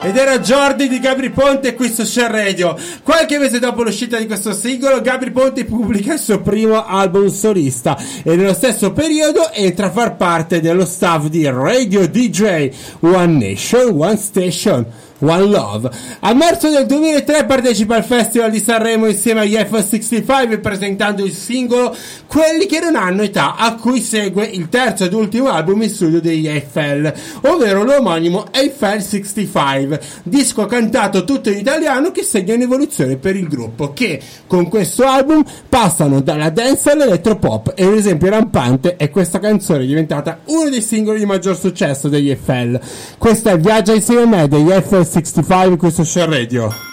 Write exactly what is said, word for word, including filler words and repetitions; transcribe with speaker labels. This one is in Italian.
Speaker 1: Ed era Jordi di Gabry Ponte qui su Share Radio. Qualche mese dopo l'uscita di questo singolo, Gabry Ponte pubblica il suo primo album solista e nello stesso periodo entra a far parte dello staff di Radio D J One Nation, One Station, One Love. A marzo del duemilatré partecipa al Festival di Sanremo insieme agli F L sessantacinque presentando il singolo Quelli che non hanno età, a cui segue il terzo ed ultimo album in studio degli Eiffel, ovvero l'omonimo Eiffel sessantacinque, disco cantato tutto in italiano che segna un'evoluzione per il gruppo, che con questo album passano dalla dance all'elettropop, e un esempio rampante è questa canzone diventata uno dei singoli di maggior successo degli Eiffel. Questa è Viaggia insieme a me degli F L sessantacinque, questo Share Radio.